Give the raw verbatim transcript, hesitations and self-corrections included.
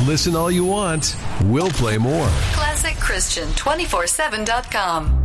Listen all you want. We'll play more. Classic Christian two forty-seven dot com.